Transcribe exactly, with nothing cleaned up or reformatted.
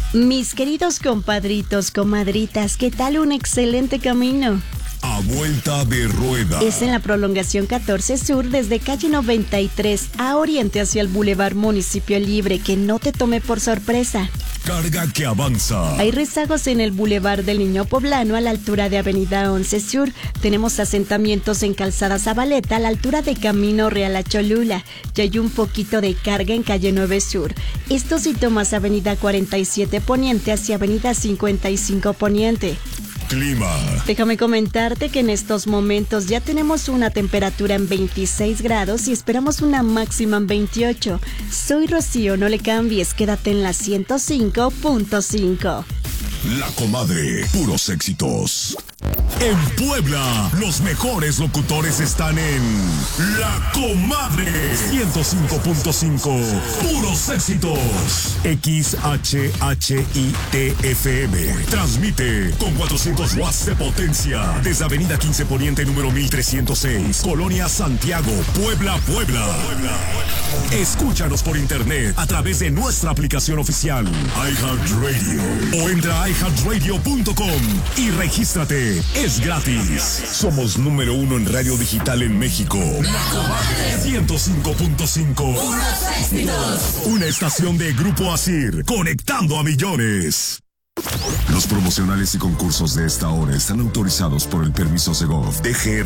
Mis queridos compadritos, comadritas, ¿qué tal? Un excelente camino. A vuelta de rueda. Es en la prolongación catorce Sur desde calle noventa y tres a oriente hacia el Boulevard Municipio Libre, que no te tome por sorpresa. Carga que avanza. Hay rezagos en el Boulevard del Niño Poblano a la altura de Avenida once Sur. Tenemos asentamientos en Calzada Zabaleta a la altura de Camino Real a Cholula. Y hay un poquito de carga en calle nueve Sur. Esto si tomas Avenida cuarenta y siete Poniente hacia Avenida cincuenta y cinco Poniente. Clima. Déjame comentarte que en estos momentos ya tenemos una temperatura en veintiséis grados y esperamos una máxima en veintiocho. Soy Rocío, no le cambies, quédate en la ciento cinco punto cinco. La Comadre, puros éxitos. En Puebla, los mejores locutores están en La Comadre ciento cinco punto cinco. Puros éxitos. X H H I T F M. Transmite con cuatrocientos watts de potencia desde Avenida quince Poniente número mil trescientos seis, Colonia Santiago, Puebla, Puebla. Escúchanos por internet a través de nuestra aplicación oficial iHeartRadio o entra a i heart radio punto com y regístrate. Es gratis. Somos número uno en radio digital en México. La Comadre ciento cinco punto cinco. Una estación de Grupo Asir, conectando a millones. Los promocionales y concursos de esta hora están autorizados por el permiso Segov D G R.